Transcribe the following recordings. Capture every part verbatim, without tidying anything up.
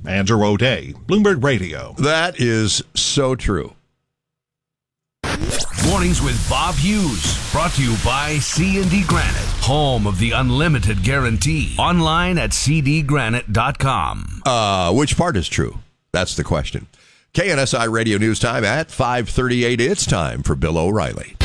Andrew O'Day, Bloomberg Radio. That is so true. Mornings with Bob Hughes, brought to you by C and D Granite, home of the unlimited guarantee. Online at c d granite dot com. Uh, which part is true? That's the question. K N S I Radio News Time at five thirty-eight. It's time for Bill O'Reilly.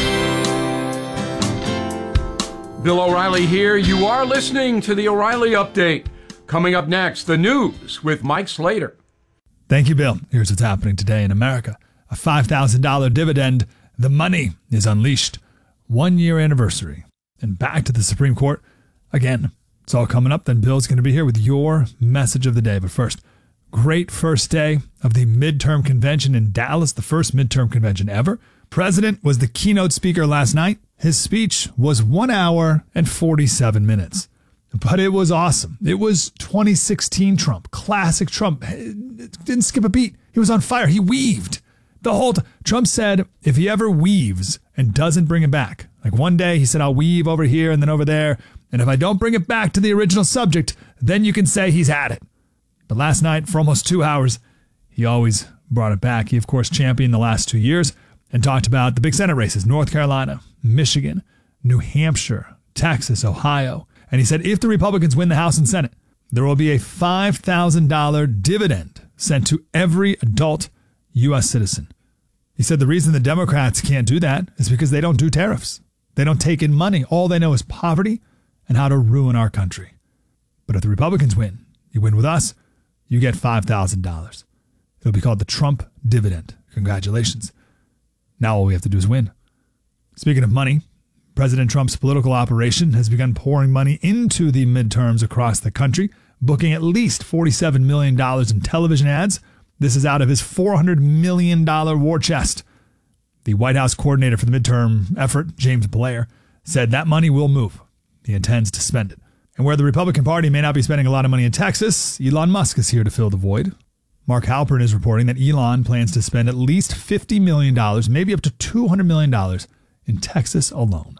Bill O'Reilly here. You are listening to the O'Reilly Update. Coming up next, the news with Mike Slater. Thank you, Bill. Here's what's happening today in America. A five thousand dollars dividend. The money is unleashed. One year anniversary. And back to the Supreme Court. Again, it's all coming up. Then Bill's going to be here with your message of the day. But first, great first day of the midterm convention in Dallas, the first midterm convention ever. President was the keynote speaker last night. His speech was one hour and forty-seven minutes. But it was awesome. It was twenty sixteen Trump, classic Trump. Didn't skip a beat. He was on fire. He weaved. The whole time. Trump said if he ever weaves and doesn't bring it back, like one day he said, I'll weave over here and then over there. And if I don't bring it back to the original subject, then you can say he's had it. But last night, for almost two hours, he always brought it back. He, of course, championed the last two years and talked about the big Senate races, North Carolina, Michigan, New Hampshire, Texas, Ohio. And he said if the Republicans win the House and Senate, there will be a five thousand dollars dividend sent to every adult U S citizen. He said the reason the Democrats can't do that is because they don't do tariffs. They don't take in money. All they know is poverty and how to ruin our country. But if the Republicans win, you win with us, you get five thousand dollars. It'll be called the Trump dividend. Congratulations. Now all we have to do is win. Speaking of money, President Trump's political operation has begun pouring money into the midterms across the country, booking at least forty-seven million dollars in television ads. This is out of his four hundred million dollars war chest. The White House coordinator for the midterm effort, James Blair, said that money will move. He intends to spend it. And where the Republican Party may not be spending a lot of money in Texas, Elon Musk is here to fill the void. Mark Halpern is reporting that Elon plans to spend at least fifty million dollars, maybe up to two hundred million dollars in Texas alone.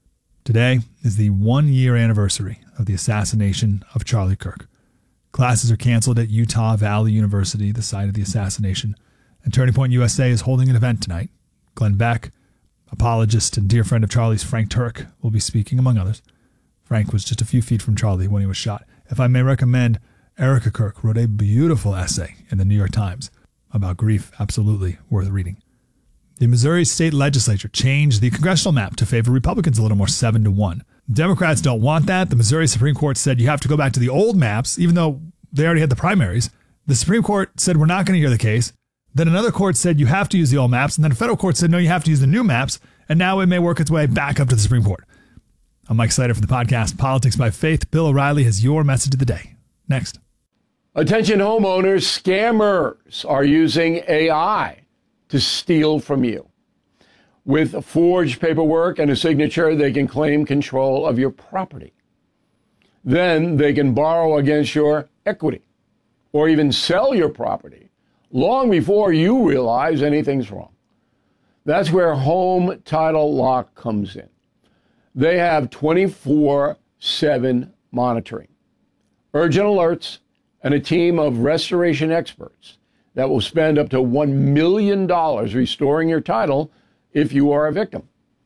Today is the one-year anniversary of the assassination of Charlie Kirk. Classes are canceled at Utah Valley University, the site of the assassination. And Turning Point U S A is holding an event tonight. Glenn Beck, apologist and dear friend of Charlie's, Frank Turk, will be speaking, among others. Frank was just a few feet from Charlie when he was shot. If I may recommend, Erica Kirk wrote a beautiful essay in the New York Times about grief, absolutely worth reading. The Missouri State Legislature changed the congressional map to favor Republicans a little more, seven to one. Democrats don't want that. The Missouri Supreme Court said you have to go back to the old maps, even though they already had the primaries. The Supreme Court said we're not going to hear the case. Then another court said you have to use the old maps. And then a federal court said, no, you have to use the new maps. And now it may work its way back up to the Supreme Court. I'm Mike Slater for the podcast Politics by Faith. Bill O'Reilly has your message of the day. Next. Attention homeowners, scammers are using A I to steal from you. With forged paperwork and a signature, they can claim control of your property. Then they can borrow against your equity or even sell your property long before you realize anything's wrong. That's where Home Title Lock comes in. They have twenty-four seven monitoring, urgent alerts, and a team of restoration experts that will spend up to one million dollars restoring your title if you are a victim.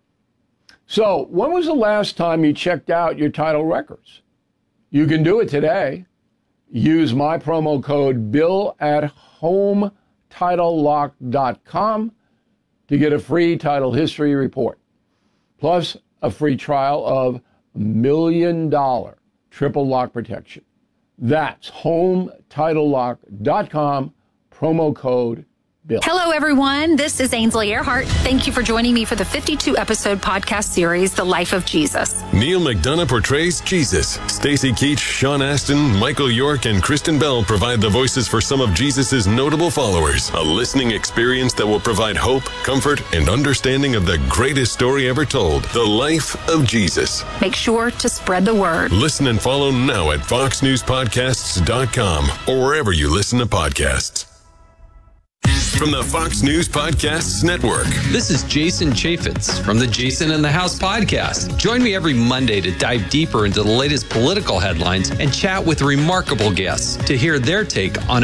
So, when was the last time you checked out your title records? You can do it today. Use my promo code BILL at home title lock dot com to get a free title history report, plus a free trial of million dollar triple lock protection. That's home title lock dot com, promo code Bill. Hello, everyone. This is Ainsley Earhart. Thank you for joining me for the fifty-two episode podcast series, The Life of Jesus. Neil McDonough portrays Jesus. Stacey Keach, Sean Astin, Michael York, and Kristen Bell provide the voices for some of Jesus' notable followers. A listening experience that will provide hope, comfort, and understanding of the greatest story ever told, The Life of Jesus. Make sure to spread the word. Listen and follow now at fox news podcasts dot com or wherever you listen to podcasts. From the Fox News Podcasts Network. This is Jason Chaffetz from the Jason in the House podcast. Join me every Monday to dive deeper into the latest political headlines and chat with remarkable guests to hear their take on